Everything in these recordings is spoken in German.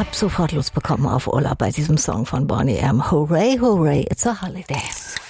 habe sofort Lust bekommen auf Urlaub bei diesem Song von Boney M. Hooray, hooray, it's a holiday.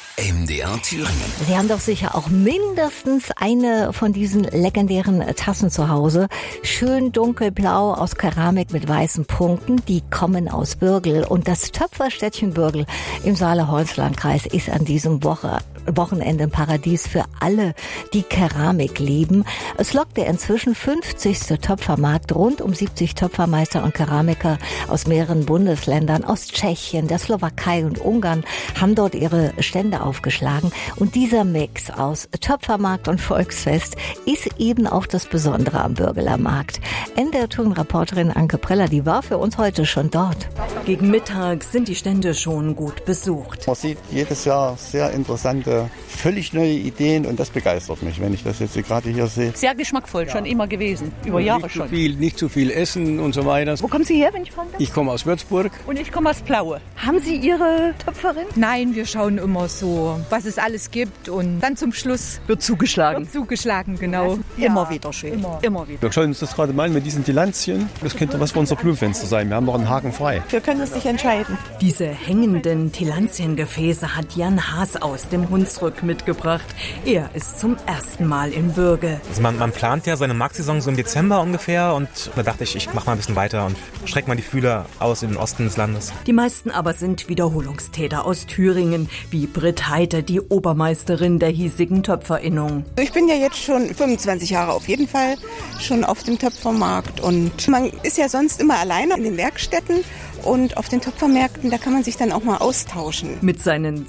MDR Thüringen. Sie haben doch sicher auch mindestens eine von diesen legendären Tassen zu Hause. Schön dunkelblau aus Keramik mit weißen Punkten. Die kommen aus Bürgel. Und das Töpferstädtchen Bürgel im Saale-Holz-Landkreis ist an diesem Wochenende ein Paradies für alle, die Keramik lieben. Es lockt der inzwischen 50. Töpfermarkt. Rund um 70 Töpfermeister und Keramiker aus mehreren Bundesländern, aus Tschechien, der Slowakei und Ungarn, haben dort ihre Stände aufgeschlagen. Und dieser Mix aus Töpfermarkt und Volksfest ist eben auch das Besondere am Bürgeler Markt. NDR Thüringen-Reporterin Anke Preller, die war für uns heute schon dort. Gegen Mittag sind die Stände schon gut besucht. Man sieht jedes Jahr sehr interessante, völlig neue Ideen und das begeistert mich, wenn ich das jetzt gerade hier sehe. Sehr geschmackvoll, schon immer gewesen, über Jahre schon. Nicht zu viel essen und so weiter. Wo kommen Sie her, wenn ich fragen darf? Ich komme aus Würzburg. Und ich komme aus Plaue. Haben Sie Ihre Töpferin? Nein, wir schauen immer so, was es alles gibt und dann zum Schluss Wird zugeschlagen. zugeschlagen, genau. Ja, immer wieder schön. Immer wieder. Wir schauen uns das gerade mal an mit diesen Tilanzien. Das könnte was für unser Blumenfenster sein. Wir haben noch einen Haken frei. Wir können es nicht entscheiden. Diese hängenden Tilantiengefäße hat Jan Haas aus dem Hunsrück mitgebracht. Er ist zum ersten Mal in Bürgel. Also man plant ja seine Marktsaison so im Dezember ungefähr und da dachte ich mache mal ein bisschen weiter und strecke mal die Fühler aus in den Osten des Landes. Die meisten aber sind Wiederholungstäter aus Thüringen, wie Britt Heite, die Obermeisterin der hiesigen Töpferinnung. Ich bin ja jetzt schon 25 Jahre auf jeden Fall schon auf dem Töpfermarkt und man ist ja sonst immer alleine in den Werkstätten. Und auf den Töpfermärkten, da kann man sich dann auch mal austauschen. Mit seinen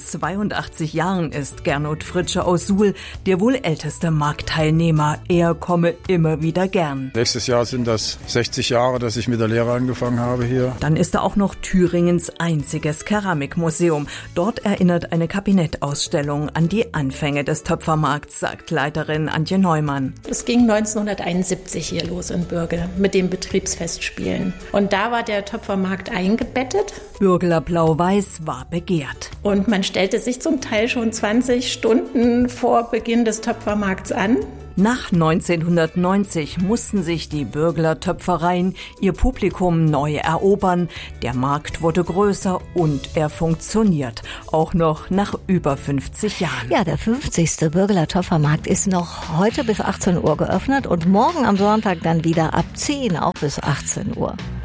82 Jahren ist Gernot Fritsche aus Suhl der wohl älteste Marktteilnehmer. Er komme immer wieder gern. Nächstes Jahr sind das 60 Jahre, dass ich mit der Lehre angefangen habe hier. Dann ist da auch noch Thüringens einziges Keramikmuseum. Dort erinnert eine Kabinettausstellung an die Anfänge des Töpfermarkts, sagt Leiterin Antje Neumann. Es ging 1971 hier los in Bürgel mit den Betriebsfestspielen. Und da war der Töpfermarkt eingebettet. Bürgeler Blau-Weiß war begehrt. Und man stellte sich zum Teil schon 20 Stunden vor Beginn des Töpfermarkts an. Nach 1990 mussten sich die Bürgeler Töpfereien ihr Publikum neu erobern. Der Markt wurde größer und er funktioniert. Auch noch nach über 50 Jahren. Ja, der 50. Bürgeler Töpfermarkt ist noch heute bis 18 Uhr geöffnet und morgen am Sonntag dann wieder ab 10 auch bis 18 Uhr.